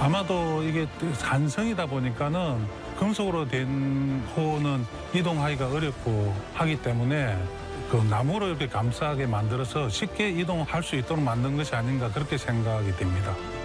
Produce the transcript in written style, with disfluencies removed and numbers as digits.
아마도 이게 산성이다 보니까는 금속으로 된 호는 이동하기가 어렵고 하기 때문에 그 나무로 이렇게 감싸게 만들어서 쉽게 이동할 수 있도록 만든 것이 아닌가 그렇게 생각이 됩니다.